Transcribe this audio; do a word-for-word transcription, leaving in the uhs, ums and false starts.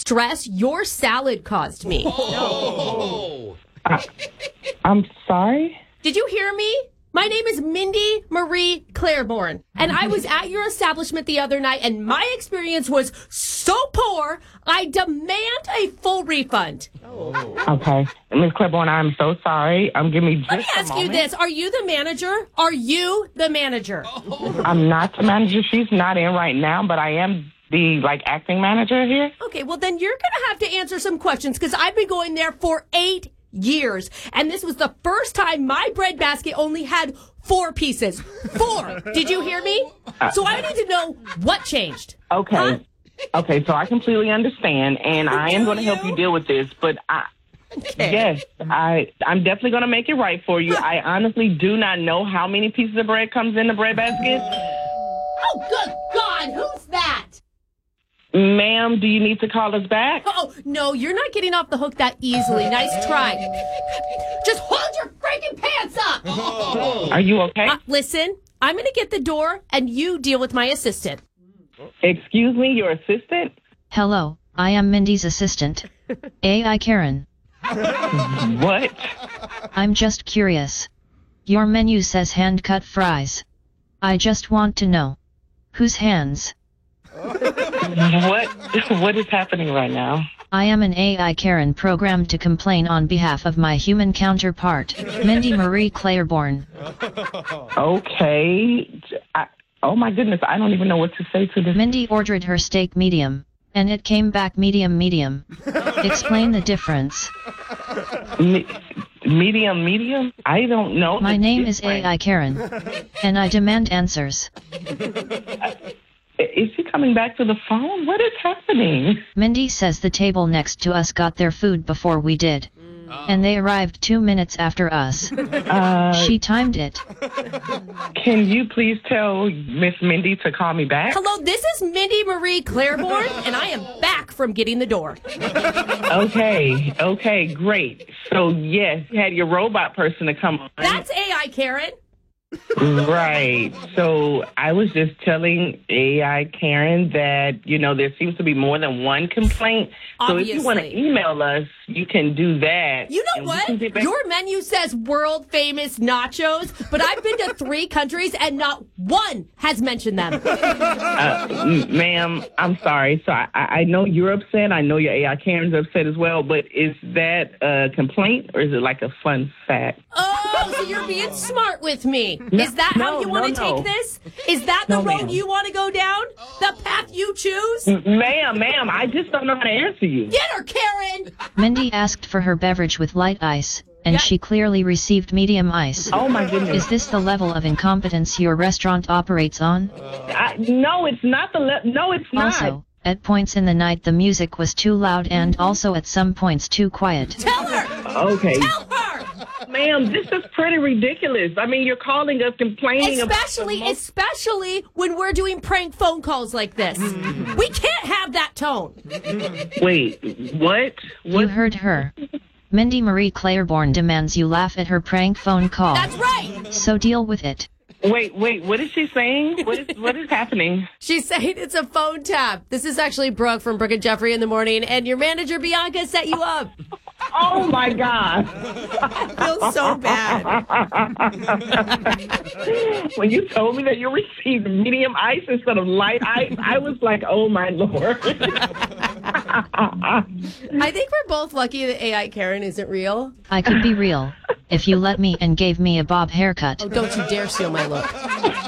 stress your salad caused me. Oh. I, I'm sorry? Did you hear me? My name is Mindy Marie Claiborne, and I was at your establishment the other night, and my experience was so poor, I demand a full refund. Okay. Miss Claiborne, I'm so sorry. Um, give me just Let me a ask you moment. this. Are you the manager? Are you the manager? I'm not the manager. She's not in right now, but I am the, like, acting manager here. Okay, well, then you're going to have to answer some questions, because I've been going there for eight years, and this was the first time my bread basket only had four pieces. Four. Did you hear me? So I need to know what changed. Okay. Huh? Okay, so I completely understand, and I am going to help you deal with this, but I... Okay. Yes, I, I'm definitely going to make it right for you. I honestly do not know how many pieces of bread comes in the bread basket. Oh, good God, who's that? Ma'am, do you need to call us back? Oh, no, you're not getting off the hook that easily. Nice try. Just hold your freaking pants up. Are you okay? Uh, listen, I'm going to get the door, and you deal with my assistant. Excuse me, your assistant? Hello, I am Mindy's assistant. A I Karen. What? I'm just curious. Your menu says hand-cut fries. I just want to know. Whose hands? What? What is happening right now? I am an A I Karen programmed to complain on behalf of my human counterpart, Mindy Marie Claiborne. Okay. I, oh my goodness, I don't even know what to say to this. Mindy ordered her steak medium, and it came back medium medium. Explain the difference. Me- medium, medium? I don't know. My the name is difference. A I Karen, and I demand answers. Is she coming back to the phone? What is happening? Mindy says the table next to us got their food before we did. And they arrived two minutes after us. Uh, She timed it. can you please tell Miss Mindy to call me back? Hello, this is Mindy Marie Claiborne, and I am back from getting the door. Okay, okay, great. So, yes, you had your robot person to come on. That's A I, Karen. Right. So I was just telling A I Karen that, you know, there seems to be more than one complaint. So if you want to Obviously. email us, you can do that. You know and we what? can get back- Your menu says world famous nachos, but I've been to three countries and not one has mentioned them. Uh, m- ma'am, I'm sorry. So I, I I know you're upset. I know your A I Karen's upset as well. But is that a complaint or is it like a fun fact? Oh, so you're being smart with me. No, Is that how no, you want to no, no. take this? Is that the No, road ma'am. you want to go down? The path you choose? M- Ma'am, ma'am, I just don't know how to answer you. Get her, Karen! Mindy asked for her beverage with light ice, and Yeah. she clearly received medium ice. Oh, my goodness. Is this the level of incompetence your restaurant operates on? I, no, it's not the... Le- no, it's not. Also, at points in the night the music was too loud and also at some points too quiet. Tell her! Okay. Tell her! Ma'am, this is pretty ridiculous. I mean, you're calling us complaining Especially, about... especially when we're doing prank phone calls like this. We can't have that tone. Wait, what? You What? heard her. Mindy Marie Claiborne demands you laugh at her prank phone call. That's right. So deal with it. Wait, wait, what is she saying? What is what is happening? She's saying it's a phone tap. This is actually Brooke from Brooke and Jeffrey in the morning, and your manager Bianca set you up. Oh, my God. I feel so bad. When you told me that you received medium ice instead of light ice, I was like, oh, my Lord. I think we're both lucky that A I Karen isn't real. I could be real, if you let me and gave me a bob haircut. Oh, don't you dare steal my look.